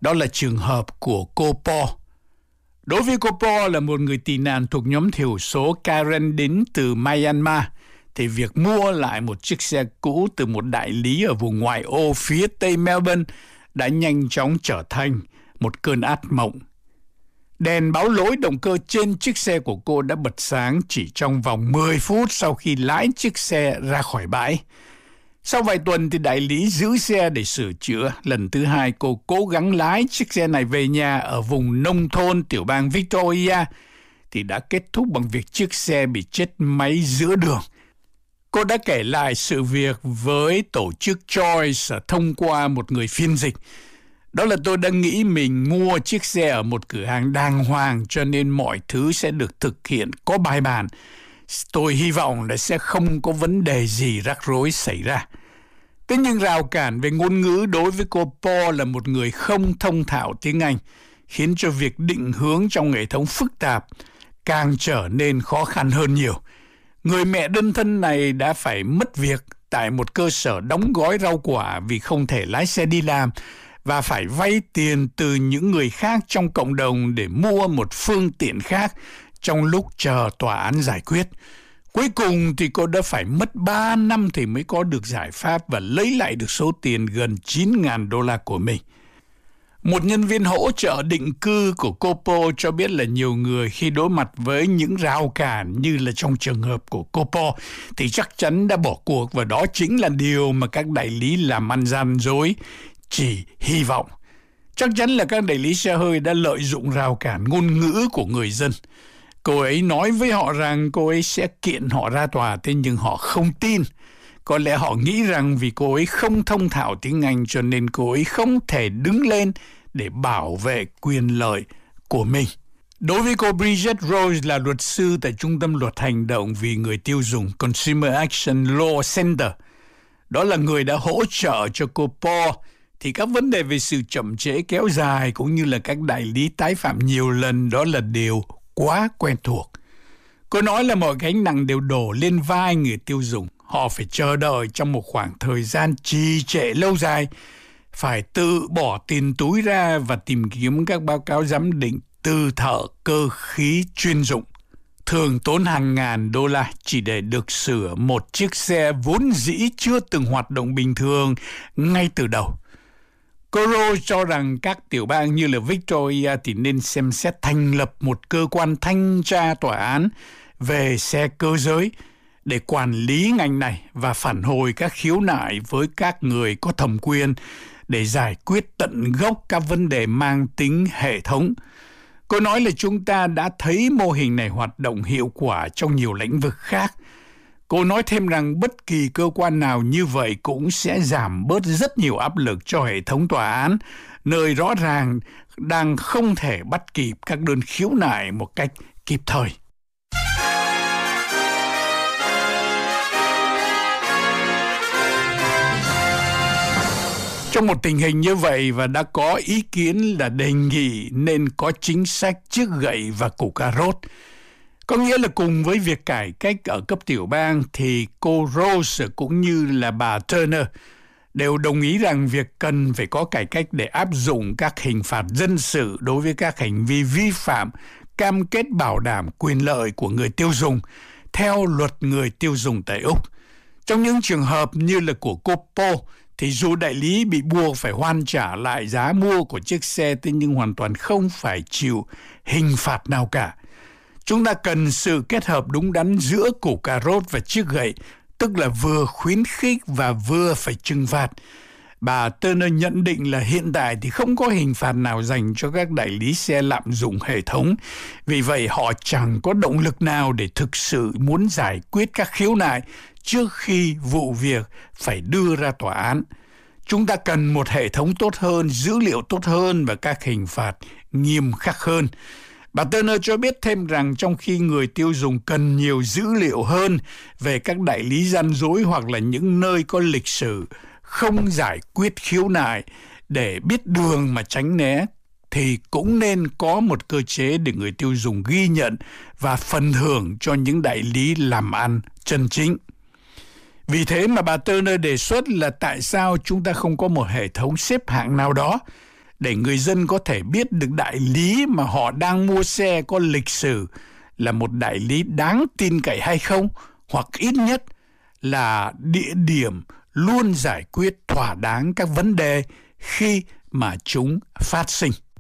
Đó là trường hợp của cô Po. Đối với cô Po là một người tị nạn thuộc nhóm thiểu số Karen đến từ Myanmar, thì việc mua lại một chiếc xe cũ từ một đại lý ở vùng ngoại ô phía tây Melbourne đã nhanh chóng trở thành một cơn ác mộng. Đèn báo lỗi động cơ trên chiếc xe của cô đã bật sáng chỉ trong vòng 10 phút sau khi lái chiếc xe ra khỏi bãi. Sau vài tuần thì đại lý giữ xe để sửa chữa. Lần thứ hai cô cố gắng lái chiếc xe này về nhà ở vùng nông thôn tiểu bang Victoria thì đã kết thúc bằng việc chiếc xe bị chết máy giữa đường. Cô đã kể lại sự việc với tổ chức Choice thông qua một người phiên dịch. Đó là tôi đã nghĩ mình mua chiếc xe ở một cửa hàng đàng hoàng cho nên mọi thứ sẽ được thực hiện có bài bản. Tôi hy vọng là sẽ không có vấn đề gì rắc rối xảy ra. Thế nhưng rào cản về ngôn ngữ đối với cô Po là một người không thông thạo tiếng Anh, khiến cho việc định hướng trong hệ thống phức tạp càng trở nên khó khăn hơn nhiều. Người mẹ đơn thân này đã phải mất việc tại một cơ sở đóng gói rau quả vì không thể lái xe đi làm và phải vay tiền từ những người khác trong cộng đồng để mua một phương tiện khác trong lúc chờ tòa án giải quyết. Cuối cùng thì cô đã phải mất 3 năm thì mới có được giải pháp và lấy lại được số tiền gần $9,000 của mình. Một nhân viên hỗ trợ định cư của cô Po cho biết là nhiều người khi đối mặt với những rào cản như là trong trường hợp của cô Po thì chắc chắn đã bỏ cuộc, và đó chính là điều mà các đại lý làm ăn gian dối chỉ hy vọng. Chắc chắn là các đại lý xe hơi đã lợi dụng rào cản ngôn ngữ của người dân. Cô ấy nói với họ rằng cô ấy sẽ kiện họ ra tòa, thế nhưng họ không tin. Có lẽ họ nghĩ rằng vì cô ấy không thông thạo tiếng Anh cho nên cô ấy không thể đứng lên để bảo vệ quyền lợi của mình. Đối với cô Bridget Rose là luật sư tại Trung tâm Luật Hành động vì người tiêu dùng Consumer Action Law Center, đó là người đã hỗ trợ cho cô Po, thì các vấn đề về sự chậm trễ kéo dài cũng như là các đại lý tái phạm nhiều lần đó là điều quá quen thuộc. Cô nói là mọi gánh nặng đều đổ lên vai người tiêu dùng. Họ phải chờ đợi trong một khoảng thời gian trì trệ lâu dài, phải tự bỏ tiền túi ra và tìm kiếm các báo cáo giám định từ thợ cơ khí chuyên dụng, thường tốn hàng ngàn $, chỉ để được sửa một chiếc xe vốn dĩ chưa từng hoạt động bình thường ngay từ đầu. Cô Rose cho rằng các tiểu bang như là Victoria thì nên xem xét thành lập một cơ quan thanh tra tòa án về xe cơ giới để quản lý ngành này và phản hồi các khiếu nại với các người có thẩm quyền để giải quyết tận gốc các vấn đề mang tính hệ thống. Cô nói là chúng ta đã thấy mô hình này hoạt động hiệu quả trong nhiều lĩnh vực khác. Cô nói thêm rằng bất kỳ cơ quan nào như vậy cũng sẽ giảm bớt rất nhiều áp lực cho hệ thống tòa án, nơi rõ ràng đang không thể bắt kịp các đơn khiếu nại một cách kịp thời. Trong một tình hình như vậy và đã có ý kiến là đề nghị nên có chính sách trước gậy và củ cà rốt. Có nghĩa là cùng với việc cải cách ở cấp tiểu bang thì cô Rose cũng như là bà Turner đều đồng ý rằng việc cần phải có cải cách để áp dụng các hình phạt dân sự đối với các hành vi vi phạm cam kết bảo đảm quyền lợi của người tiêu dùng theo luật người tiêu dùng tại Úc. Trong những trường hợp như là của cô Po thì dù đại lý bị buộc phải hoàn trả lại giá mua của chiếc xe, thế nhưng hoàn toàn không phải chịu hình phạt nào cả. Chúng ta cần sự kết hợp đúng đắn giữa củ cà rốt và chiếc gậy, tức là vừa khuyến khích và vừa phải trừng phạt. Bà Turner nhận định là hiện tại thì không có hình phạt nào dành cho các đại lý xe lạm dụng hệ thống. Vì vậy họ chẳng có động lực nào để thực sự muốn giải quyết các khiếu nại trước khi vụ việc phải đưa ra tòa án. Chúng ta cần một hệ thống tốt hơn, dữ liệu tốt hơn và các hình phạt nghiêm khắc hơn. Bà Turner cho biết thêm rằng trong khi người tiêu dùng cần nhiều dữ liệu hơn về các đại lý gian dối hoặc là những nơi có lịch sử không giải quyết khiếu nại để biết đường mà tránh né, thì cũng nên có một cơ chế để người tiêu dùng ghi nhận và phần thưởng cho những đại lý làm ăn chân chính. Vì thế mà bà Turner đề xuất là tại sao chúng ta không có một hệ thống xếp hạng nào đó để người dân có thể biết được đại lý mà họ đang mua xe có lịch sử là một đại lý đáng tin cậy hay không, hoặc ít nhất là địa điểm luôn giải quyết thỏa đáng các vấn đề khi mà chúng phát sinh.